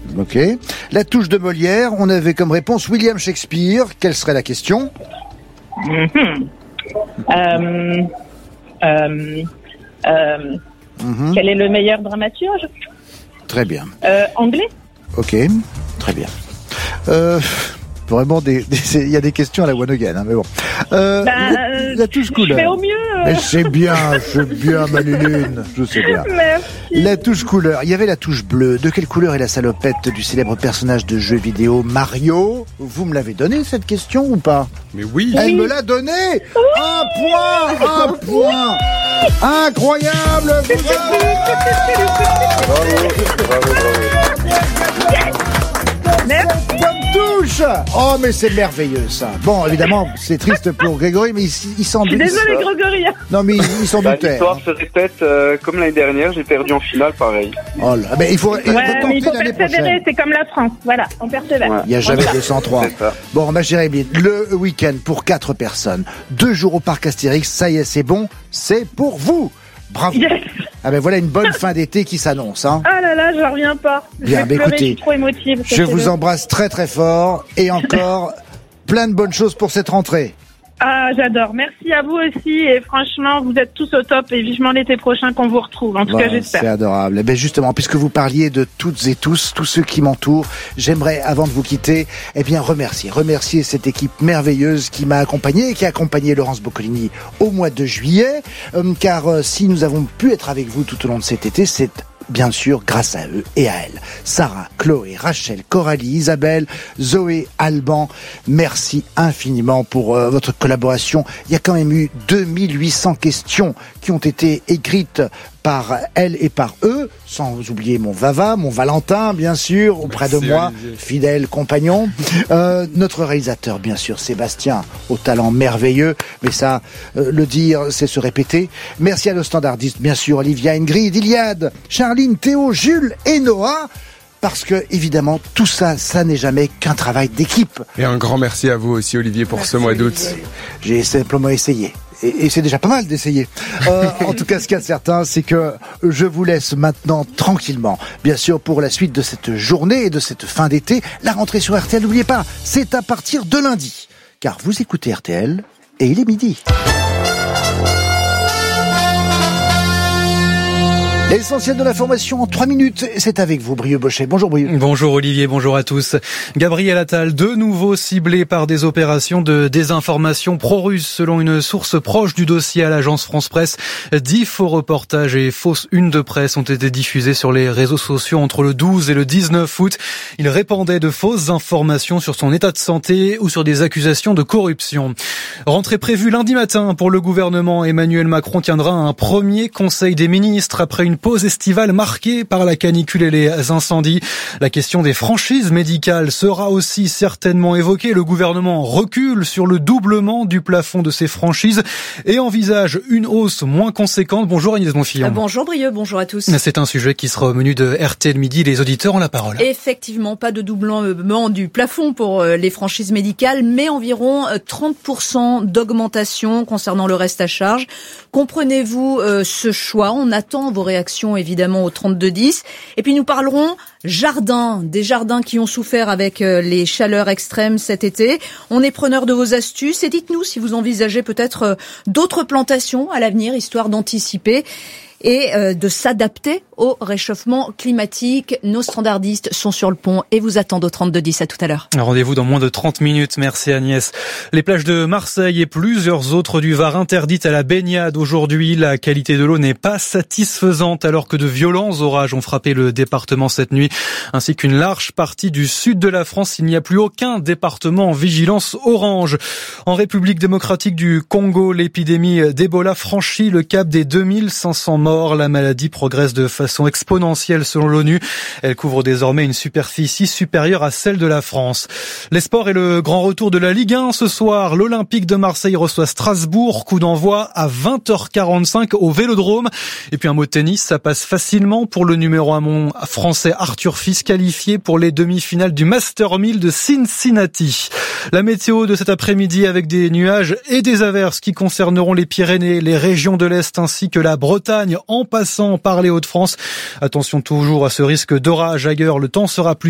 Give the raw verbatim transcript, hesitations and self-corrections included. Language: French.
Ok. La touche de Molière, on avait comme réponse William Shakespeare. Quelle serait la question? Mm-hmm. euh, euh, euh, mm-hmm. Quel est le meilleur dramaturge? Très bien. Euh, anglais? Ok, très bien. Euh, vraiment, des, des, il y a des questions à la one again, hein, mais bon. Euh, bah, la, la touche couleur. Je fais au mieux. Mais je sais bien, je sais bien, Manuline, je sais bien. Merci. La touche couleur. Il y avait la touche bleue. De quelle couleur est la salopette du célèbre personnage de jeu vidéo Mario? Vous me l'avez donné cette question ou pas? Mais oui. Elle oui. me l'a donné. Oui. Un point, un point. Incroyable. Bravo, bravo, bravo. Merci. Touche. Oh, mais c'est merveilleux, ça. Bon, évidemment, c'est triste pour Grégory, mais il, il s'en doute. Désolé, Grégory. Non, mais il, il s'en bah, doutait. L'histoire se répète euh, comme l'année dernière. J'ai perdu en finale, pareil. Oh là, mais il faut, il faut ouais, tenter mais il faut l'année persévérer. prochaine. C'est comme la France. Voilà, on persévère. Ouais. Il n'y a jamais deux cent trois. Bon, ma chère Émilie, le week-end pour quatre personnes, deux jours au parc Astérix, ça y est, c'est bon, c'est pour vous. Bravo. Yes. Ah ben voilà une bonne fin d'été qui s'annonce. Hein. Ah là là, j'en reviens pas. Bien, je vais bah pleurer, écoutez, je suis trop émotive. Je vous embrasse très très fort et encore plein de bonnes choses pour cette rentrée. Ah, j'adore. Merci à vous aussi et franchement, vous êtes tous au top et vivement l'été prochain qu'on vous retrouve. En tout bon, cas, j'espère. C'est adorable. Et bien justement, puisque vous parliez de toutes et tous, tous ceux qui m'entourent, j'aimerais, avant de vous quitter, eh bien remercier, remercier cette équipe merveilleuse qui m'a accompagné et qui a accompagné Laurence Boccolini au mois de juillet. Euh, car euh, si nous avons pu être avec vous tout au long de cet été, c'est bien sûr grâce à eux et à elles. Sarah, Chloé, Rachel, Coralie, Isabelle, Zoé, Alban, merci infiniment pour euh, votre collaboration. Il y a quand même eu deux mille huit cents questions qui ont été écrites par elle et par eux, sans oublier mon Vava, mon Valentin, bien sûr, auprès Merci de moi, Olivier. Fidèle compagnon. Euh, notre réalisateur, bien sûr, Sébastien, au talent merveilleux, mais ça, euh, le dire, c'est se répéter. Merci à nos standardistes, bien sûr, Olivia, Ingrid, Iliade, Charline, Théo, Jules et Noah. Parce que, évidemment, tout ça, ça n'est jamais qu'un travail d'équipe. Et un grand merci à vous aussi, Olivier, pour merci, ce mois d'août. Olivier. J'ai simplement essayé. Et, et c'est déjà pas mal d'essayer. Euh, en tout cas, ce qu'il y a de certain, c'est que je vous laisse maintenant tranquillement. Bien sûr, pour la suite de cette journée et de cette fin d'été, la rentrée sur R T L, n'oubliez pas, c'est à partir de lundi. Car vous écoutez R T L et il est midi. L'essentiel de l'information en trois minutes, c'est avec vous, Brieux Bochet. Bonjour Brieux. Bonjour Olivier, bonjour à tous. Gabriel Attal, de nouveau ciblé par des opérations de désinformation pro-russe, selon une source proche du dossier à l'agence France Presse. Dix faux reportages et fausses unes de presse ont été diffusés sur les réseaux sociaux entre le douze et le dix-neuf août. Il répandait de fausses informations sur son état de santé ou sur des accusations de corruption. Rentrée prévue lundi matin pour le gouvernement. Emmanuel Macron tiendra un premier conseil des ministres après une pause estivale marquée par la canicule et les incendies. La question des franchises médicales sera aussi certainement évoquée. Le gouvernement recule sur le doublement du plafond de ces franchises et envisage une hausse moins conséquente. Bonjour Agnès Bonfillon. Euh, bonjour Brieux, bonjour à tous. C'est un sujet qui sera au menu de R T L Midi. Les auditeurs ont la parole. Effectivement, pas de doublement du plafond pour les franchises médicales, mais environ trente pour cent d'augmentation concernant le reste à charge. Comprenez-vous euh, ce choix? On attend vos réactions évidemment au trente-deux dix. Et puis nous parlerons jardins, des jardins qui ont souffert avec les chaleurs extrêmes cet été. On est preneur de vos astuces et dites-nous si vous envisagez peut-être d'autres plantations à l'avenir, histoire d'anticiper et euh, de s'adapter au réchauffement climatique. Nos standardistes sont sur le pont et vous attendent au trente-deux dix. À tout à l'heure. Rendez-vous dans moins de trente minutes. Merci Agnès. Les plages de Marseille et plusieurs autres du Var interdites à la baignade aujourd'hui. La qualité de l'eau n'est pas satisfaisante alors que de violents orages ont frappé le département cette nuit, ainsi qu'une large partie du sud de la France. Il n'y a plus aucun département en vigilance orange. En République démocratique du Congo, l'épidémie d'Ebola franchit le cap des deux mille cinq cents morts. La maladie progresse de façon exponentielle selon l'ONU. Elle couvre désormais une superficie supérieure à celle de la France. Les sports et le grand retour de la Ligue un ce soir. L'Olympique de Marseille reçoit Strasbourg. Coup d'envoi à vingt heures quarante-cinq au Vélodrome. Et puis un mot de tennis, ça passe facilement pour le numéro un français Arthur Fils, qualifié pour les demi-finales du Master mille de Cincinnati. La météo de cet après-midi avec des nuages et des averses qui concerneront les Pyrénées, les régions de l'Est ainsi que la Bretagne en passant par les Hauts-de-France. Attention toujours à ce risque d'orage ailleurs. Le temps sera plus